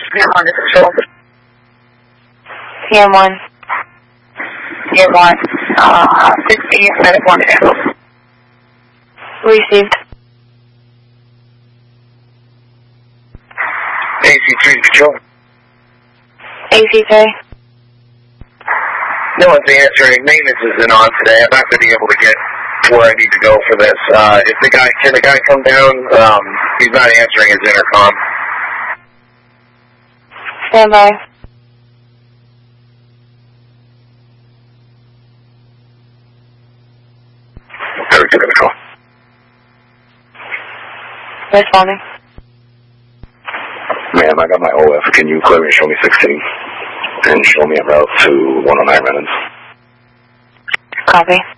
PM1, this is Joel. PM1. PM1, 16, medic 1 handle. Received. AC3 control. AC3. No one's answering. Maintenance isn't on today. I'm not going to be able to get to where I need to go for this. Can the guy come down? He's not answering his intercom. Stand by. Very good control. Responding. Ma'am, I got my OF. Can you clear me and show me 16? And show me en route to 109 Renans. Copy.